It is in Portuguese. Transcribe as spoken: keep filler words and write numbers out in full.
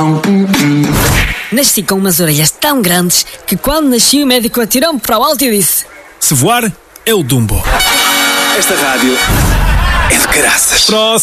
Nasci com umas orelhas tão grandes que quando nasci o médico atirou-me para o alto e disse: se voar, é o Dumbo. Esta rádio é de caraças. Próximo.